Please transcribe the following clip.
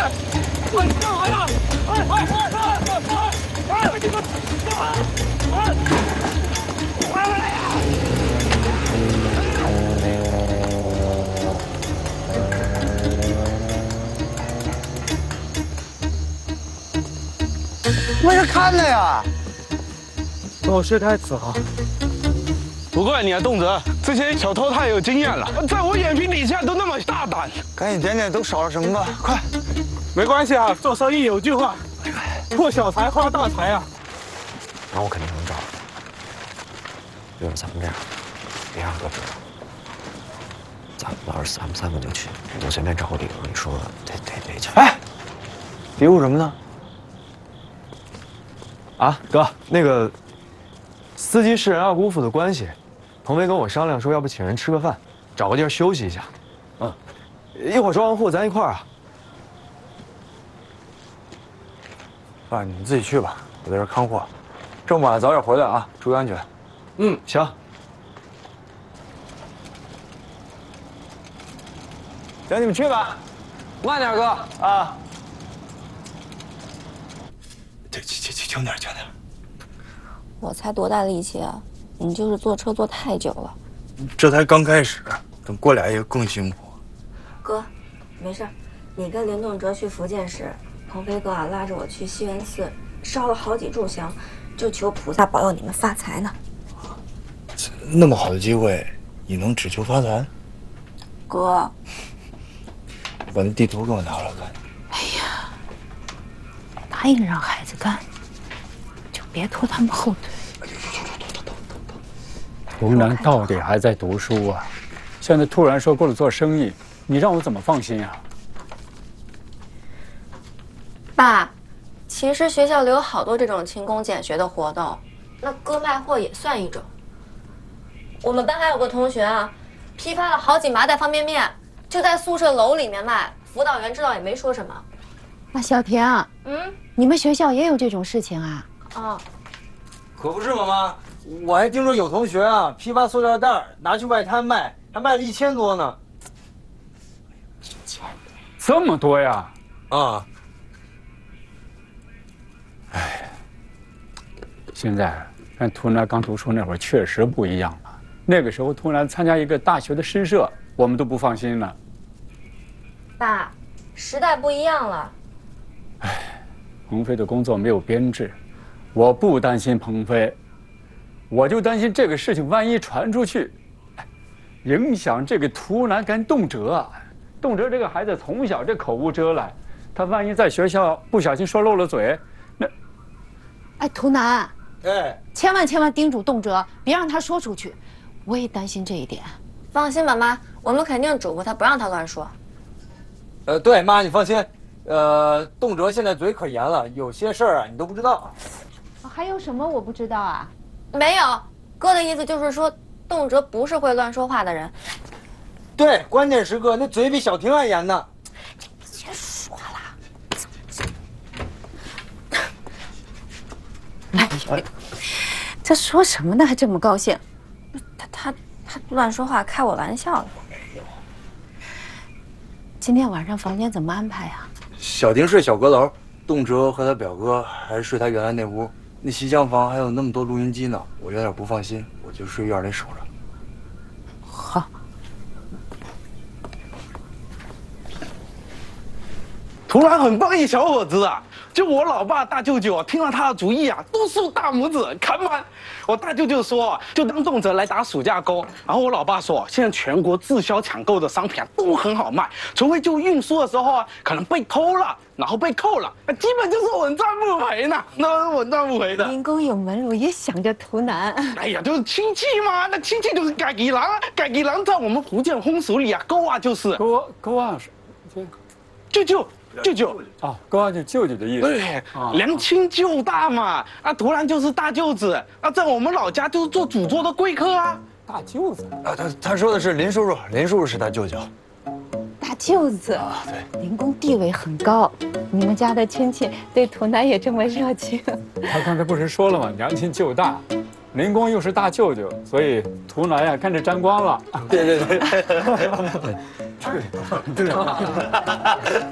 我是看的呀。 老师太子豪。不怪你啊，动辄，这些小偷太有经验了，在我眼皮底下都那么大胆。 赶紧点点都少了什么吧，快！ 没关系啊，做生意有句话，破小财花大财啊。 那我肯定能找。要不咱们这样，别让哥知道，咱们三个就去，我随便找个理由，你说得去。 哎，嘀咕什么呢？ 啊，哥，那个司机是人二姑父的关系，鹏飞跟我商量说，要不请人吃个饭，找个地儿休息一下。嗯，一会儿装完货咱一块儿啊。 爸，你们自己去吧，我在这看货。这么晚早点回来啊，注意安全。 嗯，行。行，你们去吧，慢点，哥啊。 轻点。 我才多大力气啊！你就是坐车坐太久了。 这才刚开始，等过俩月更辛苦。 哥，没事，你跟林动哲去福建时，鹏飞哥啊拉着我去西园寺烧了好几炷香，就求菩萨保佑你们发财呢。 那么好的机会，你能只求发财？ 哥， 把那地图给我拿来看。 哎呀，答应让孩子干，就别拖他们后腿。 图南到底还在读书啊，现在突然说过了做生意，你让我怎么放心啊？ 爸，其实学校里有好多这种勤工俭学的活动，那哥卖货也算一种。我们班还有个同学啊，批发了好几麻袋方便面，就在宿舍楼里面卖，辅导员知道也没说什么。 那小田啊，你们学校也有这种事情啊？ 啊， 可不是嘛，妈，我还听说有同学啊，批发塑料袋拿去外滩卖，还卖了1000多呢。 这么多呀？ 啊！ 哎，现在跟图南刚读书那会儿确实不一样了。那个时候图南参加一个大学的诗社，我们都不放心了。 爸，时代不一样了。 鹏飞的工作没有编制，我不担心鹏飞，我就担心这个事情万一传出去，影响这个图南跟动辄啊。动辄这个孩子从小这口无遮拦，他万一在学校不小心说漏了嘴，那…… 哎，图南， 哎， 千万叮嘱动辄，别让他说出去。我也担心这一点。 放心吧，妈，我们肯定嘱咐他，不让他乱说。 对，妈，你放心。动辄现在嘴可严了，有些事儿啊你都不知道。 还有什么我不知道啊？ 没有，哥的意思就是说，动辄不是会乱说话的人。 对，关键时刻那嘴比小婷还严呢。 别说了。哎，这说什么呢？还这么高兴？ 他乱说话，开我玩笑了。 今天晚上房间怎么安排啊？ 小婷睡小阁楼，动辄和他表哥还是睡他原来那屋。那西厢房还有那么多录音机呢，我有点不放心，我就睡院里守着。 好。 图南很棒一小伙子啊！就我老爸大舅舅听了他的主意啊，都竖大拇指，看吧。我大舅舅说，就当动辄来打暑假工。然后我老爸说，现在全国滞销抢购的商品都很好卖，除非就运输的时候啊，可能被偷了，然后被扣了，基本就是稳赚不赔呢，那稳赚不赔的。 林公有门路，也想着图南。 哎呀，就是亲戚嘛，那亲戚就是改吉郎啊，改吉郎在我们福建风俗里啊，勾啊就是勾啊是， 舅舅啊，勾啊就舅舅的意思。 对，娘亲舅大嘛，啊，突然就是大舅子，啊，在我们老家就是做主桌的贵客啊。 大舅子啊，他说的是林叔叔，林叔叔是他舅舅。 大舅子，对，林公地位很高，你们家的亲戚对图南也这么热情。 他刚才不是说了吗？娘亲舅大，林公又是大舅舅，所以图南呀跟着沾光了。 对。 对。